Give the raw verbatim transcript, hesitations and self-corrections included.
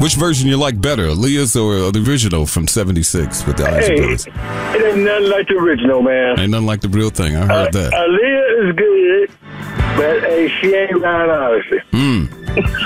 Which version you like better, Aaliyah's or the original from seventy-six with the Alex Hey, Brothers? it ain't nothing like the original, man. Ain't nothing like the real thing. I heard Uh, that. Aaliyah is good, but hey, she ain't lying, honestly. Mm.